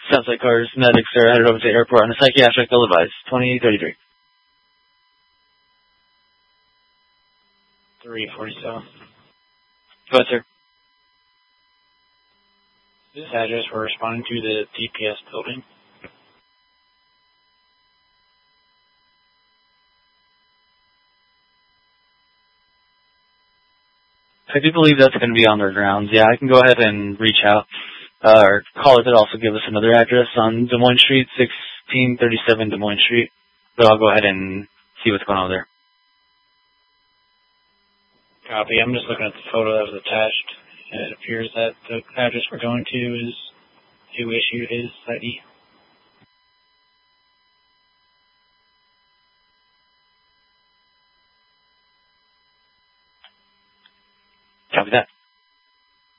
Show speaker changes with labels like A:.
A: Southside cars, medics are headed over to the airport on a psychiatric ill advised. 2033.
B: 347.
A: Go ahead, sir.
B: This address, we're responding to the DPS building.
A: I do believe that's going to be on their grounds. Yeah, I can go ahead and reach out. Or caller could also give us another address on Des Moines Street, 1637 Des Moines Street. But I'll go ahead and see what's going on there.
B: Copy. I'm just looking at the photo that was attached. And it appears that the address we're going to is who issued his ID.